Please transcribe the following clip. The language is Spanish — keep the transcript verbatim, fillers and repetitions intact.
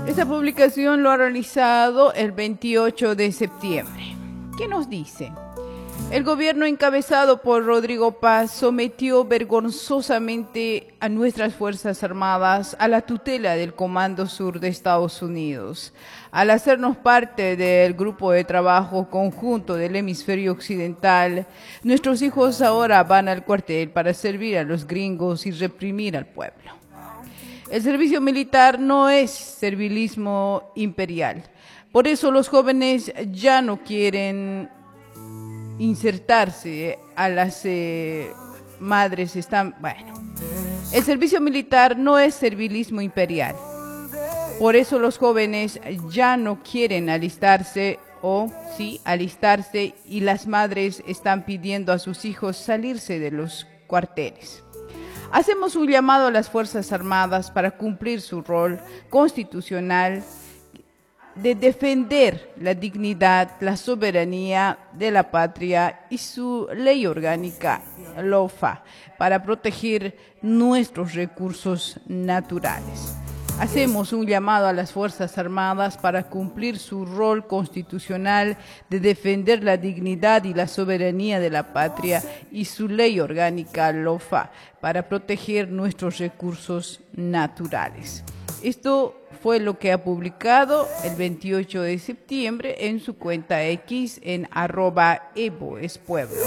Esta publicación lo ha realizado el veintiocho de septiembre. ¿Qué nos dice? El gobierno encabezado por Rodrigo Paz sometió vergonzosamente a nuestras Fuerzas Armadas a la tutela del Comando Sur de Estados Unidos. Al hacernos parte del grupo de trabajo conjunto del hemisferio occidental, nuestros hijos ahora van al cuartel para servir a los gringos y reprimir al pueblo. El servicio militar no es servilismo imperial. Por eso los jóvenes ya no quieren insertarse a las eh, madres están bueno el servicio militar no es servilismo imperial, por eso los jóvenes ya no quieren alistarse o sí alistarse y las madres están pidiendo a sus hijos salirse de los cuarteles. Hacemos un llamado a las Fuerzas Armadas para cumplir su rol constitucional de defender la dignidad, la soberanía de la patria y su ley orgánica, LOFA, para proteger nuestros recursos naturales. Hacemos un llamado a las Fuerzas Armadas para cumplir su rol constitucional de defender la dignidad y la soberanía de la patria y su ley orgánica, LOFA, para proteger nuestros recursos naturales. Esto fue lo que ha publicado el veintiocho de septiembre en su cuenta X en arroba Evo es Pueblo.